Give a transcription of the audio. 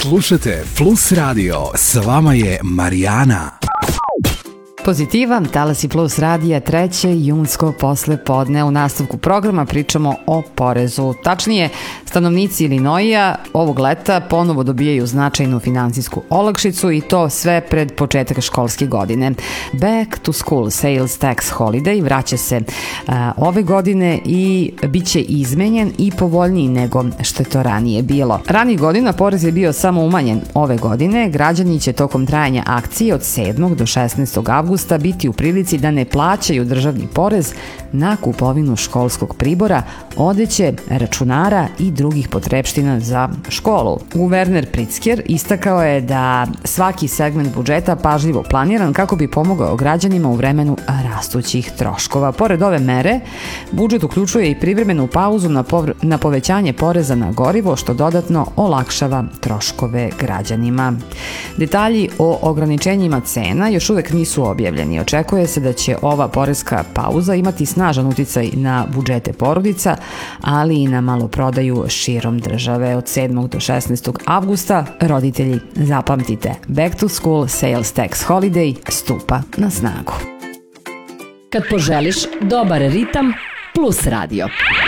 Slušajte Plus Radio, s vama je Marijana. Pozitivan, Talasi Plus radija, 3. junsko posle podne. U nastavku programa pričamo o porezu. Tačnije, stanovnici Ilinoija ovog leta ponovo dobijaju značajnu finansijsku olakšicu i to sve pred početak školske godine. Back to School Sales Tax Holiday vraća se ove godine i bit će izmenjen i povoljniji nego što je to ranije bilo. Ranijih godina porez je bio samo umanjen. Ove godine građani će tokom trajanja akcije od 7. do 16. avgusta biti u prilici da ne plaćaju državni porez na kupovinu školskog pribora, odeće, računara i drugih potrepština za školu. Guverner Pritzker istakao je da svaki segment budžeta pažljivo planiran kako bi pomogao građanima u vremenu rastućih troškova. Pored ove mere, budžet uključuje i privremenu pauzu na povećanje poreza na gorivo, što dodatno olakšava troškove građanima. Detalji o ograničenjima cena još uvek nisu objavljeni. Očekuje se da će ova poreska pauza imati snažan uticaj na budžete porodica, ali i na maloprodaju širom države. Od 7. do 16. avgusta, roditelji, zapamtite, Back to School Sales Tax Holiday stupa na snagu. Kad poželiš dobar ritam, Plus Radio.